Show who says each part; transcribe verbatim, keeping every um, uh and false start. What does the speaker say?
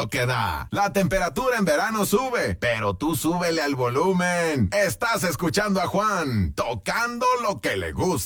Speaker 1: lo que da. La temperatura en verano sube, pero tú súbele al volumen. Estás escuchando a Juan, tocando lo que le gusta.